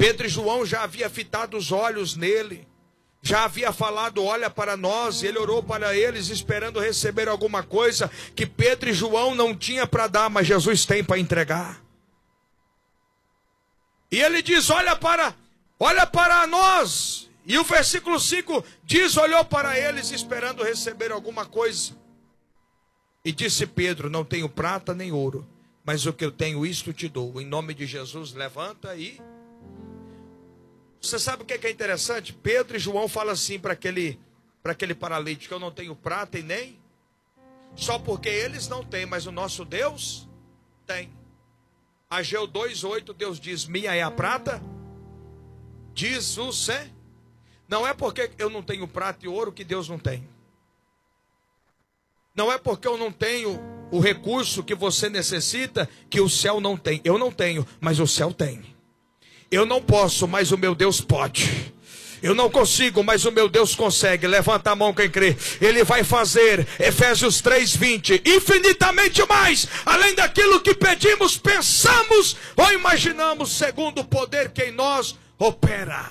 Pedro e João já havia fitado os olhos nele, já havia falado, olha para nós, e ele orou para eles, esperando receber alguma coisa que Pedro e João não tinham para dar, mas Jesus tem para entregar. E ele diz, olha para nós. E o versículo 5 diz, olhou para eles, esperando receber alguma coisa. E disse Pedro, não tenho prata nem ouro, mas o que eu tenho, isto te dou. Em nome de Jesus, levanta e... Você sabe o que é interessante? Pedro e João falam assim para aquele paralítico, eu não tenho prata e nem... Só porque eles não têm, mas o nosso Deus tem. Ageu 2:8, Deus diz, minha é a prata, diz o Senhor. Não é porque eu não tenho prata e ouro que Deus não tem. Não é porque eu não tenho o recurso que você necessita que o céu não tem. Eu não tenho, mas o céu tem. Eu não posso, mas o meu Deus pode. Eu não consigo, mas o meu Deus consegue. Levanta a mão quem crê. Ele vai fazer, Efésios 3:20, infinitamente mais, além daquilo que pedimos, pensamos ou imaginamos, segundo o poder que em nós opera.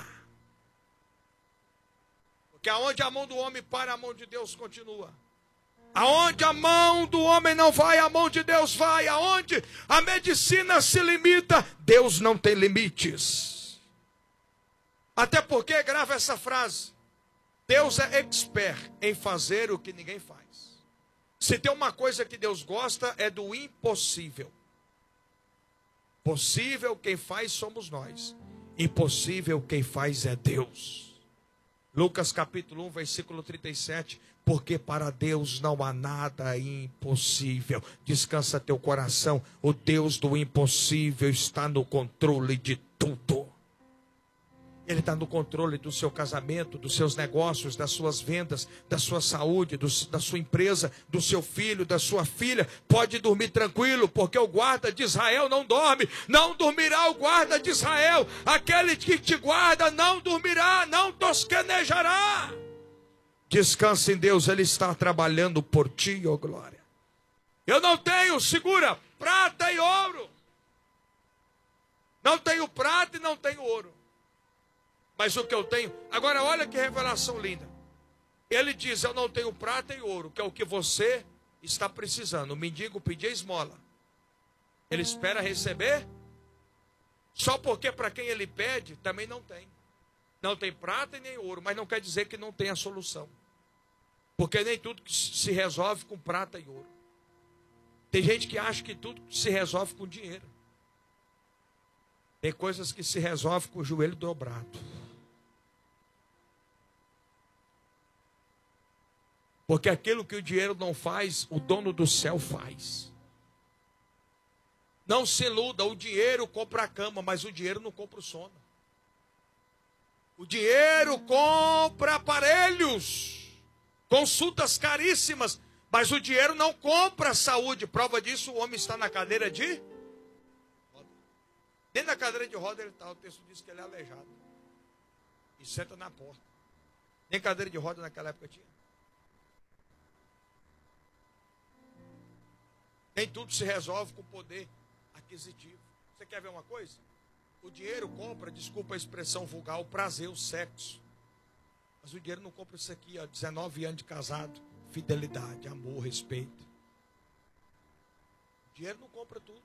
Porque aonde a mão do homem para, a mão de Deus continua. Aonde a mão do homem não vai, a mão de Deus vai. Aonde a medicina se limita, Deus não tem limites. Até porque, grava essa frase, Deus é expert em fazer o que ninguém faz. Se tem uma coisa que Deus gosta, é do impossível. Possível quem faz somos nós. Impossível quem faz é Deus. Lucas capítulo 1, versículo 37. Porque para Deus não há nada impossível. Descansa teu coração. O Deus do impossível está no controle de tudo. Ele está no controle do seu casamento, dos seus negócios, das suas vendas, da sua saúde, da sua empresa, do seu filho, da sua filha. Pode dormir tranquilo, porque o guarda de Israel não dorme. Não dormirá o guarda de Israel. Aquele que te guarda não dormirá, não tosquenejará. Descansa em Deus, Ele está trabalhando por ti, ó glória. Eu não tenho, segura, prata e ouro. Não tenho prata e não tenho ouro. Mas o que eu tenho... Agora olha que revelação linda. Ele diz, eu não tenho prata e ouro, que é o que você está precisando. O mendigo pedia esmola. Ele espera receber. Só porque para quem ele pede, também não tem. Não tem prata e nem ouro, mas não quer dizer que não tem a solução. Porque nem tudo se resolve com prata e ouro. Tem gente que acha que tudo se resolve com dinheiro. Tem coisas que se resolvem com o joelho dobrado. Porque aquilo que o dinheiro não faz, o dono do céu faz. Não se iluda, o dinheiro compra a cama, mas o dinheiro não compra o sono. O dinheiro compra aparelhos, consultas caríssimas, mas o dinheiro não compra a saúde. Prova disso, o homem está na cadeira de roda. Dentro da cadeira de roda ele está, o texto diz que ele é aleijado. E senta na porta. Nem cadeira de roda naquela época tinha. Nem tudo se resolve com poder aquisitivo. Você quer ver uma coisa? O dinheiro compra, desculpa a expressão vulgar, o prazer, o sexo. Mas o dinheiro não compra isso aqui, ó, 19 anos de casado, fidelidade, amor, respeito. O dinheiro não compra tudo.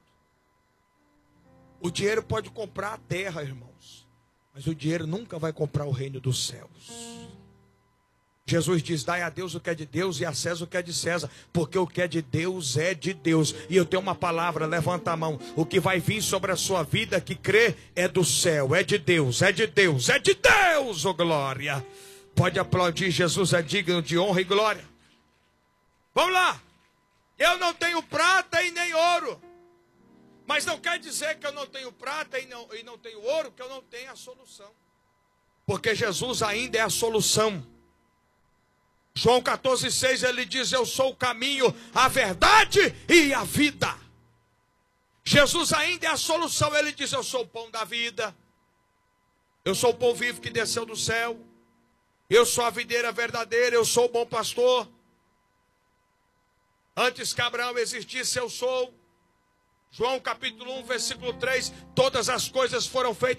O dinheiro pode comprar a terra, irmãos, mas o dinheiro nunca vai comprar o reino dos céus. Jesus diz, dai a Deus o que é de Deus e a César o que é de César, porque o que é de Deus é de Deus. E eu tenho uma palavra, levanta a mão, o que vai vir sobre a sua vida que crê é do céu, é de Deus, é de Deus, é de Deus, oh glória. Pode aplaudir, Jesus é digno de honra e glória. Vamos lá, eu não tenho prata e nem ouro, mas não quer dizer que eu não tenho prata e não tenho ouro, que eu não tenho a solução, porque Jesus ainda é a solução. João 14,6 ele diz, eu sou o caminho, a verdade e a vida. Jesus ainda é a solução, ele diz, eu sou o pão da vida. Eu sou o pão vivo que desceu do céu. Eu sou a videira verdadeira, eu sou o bom pastor. Antes que Abraão existisse, eu sou. João capítulo 1, versículo 3, todas as coisas foram feitas